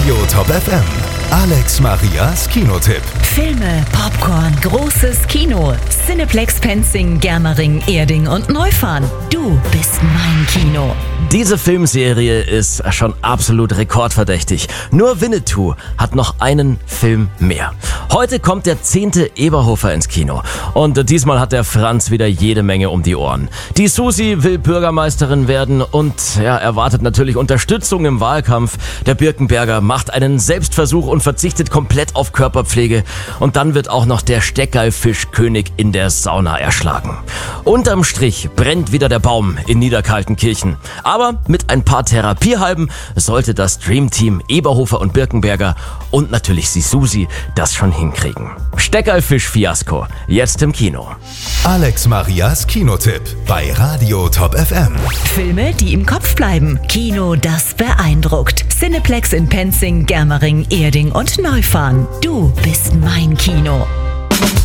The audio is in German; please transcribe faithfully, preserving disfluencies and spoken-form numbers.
Radio Top F M. Alex Marias Kinotipp. Filme, Popcorn, großes Kino. Cineplex Penzing, Germering, Erding und Neufahren. Du bist mein Kino. Diese Filmserie ist schon absolut rekordverdächtig. Nur Winnetou hat noch einen Film mehr. Heute kommt der zehnte Eberhofer ins Kino. Und diesmal hat der Franz wieder jede Menge um die Ohren. Die Susi will Bürgermeisterin werden und ja, erwartet natürlich Unterstützung im Wahlkampf. Der Birkenberger macht einen Selbstversuch und verzichtet komplett auf Körperpflege. Und dann wird auch noch der Steckerlfischkönig in der Sauna erschlagen. Unterm Strich brennt wieder der Baum in Niederkaltenkirchen. Aber mit ein paar Therapiehalben sollte das Dreamteam Eberhofer und Birkenberger und natürlich die Susi das schon hinkriegen. Steckerlfisch-Fiasko, jetzt im Kino. Alex Marias Kinotipp bei Radio Top F M. Filme, die im Kopf bleiben. Kino, das beeindruckt. Cineplex in Penzing, Germering, Erding und Neufahren. Du bist mein Kino.